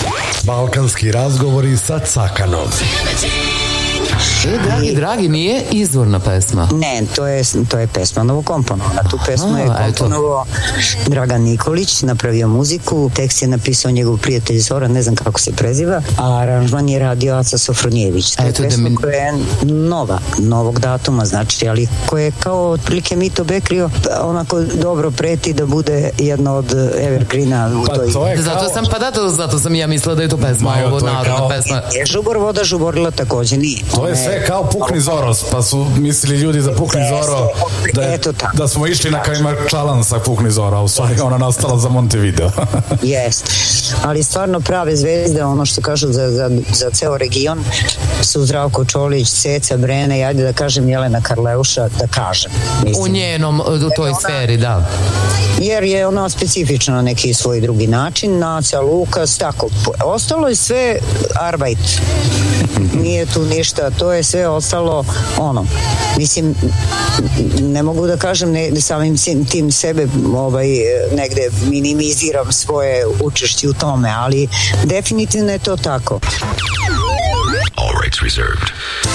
Balkanski razgovori sa Cakanom. Dragi, nije izvorna pesma. Ne, to je pesma novokomponovana. Tu pesmu je komponovao Dragan Nikolić, napravio muziku, tekst je napisao njegov prijatelj Zoran, ne znam kako se preziva, a aranžman je radio Aca Sofronijević. To je pesma koja je novog datuma, znači, ali koja je kao otprilike Mito Bekrio, onako dobro preti da bude jedna od evergreena u toj... Zato sam ja mislila da je to pesma, ovo narodna pesma. Je Žubor voda žuborila, takođe nije. To je sve kao Pukni Zoro, pa su mislili ljudi za Pukni Zoro da smo išli na Kajmakčalan sa Pukni Zoro, a u stvari ona nastala za Montevideo. Jest, ali stvarno prave zvezde, ono što kažu za ceo region, su Zdravko Čolić, Ceca Brene i ajde da kažem Jelena Karleuša, da kažem. U njenom, u toj sferi, da. Jer je ona specifična na neki svoj drugi način, Naca, Lukas, tako. Ostalo je sve arbajt. Nije tu ništa, to je sve ostalo mislim, ne mogu da kažem samim tim sebe negde minimiziram svoje učešće u tome, ali definitivno je to tako. All rights reserved.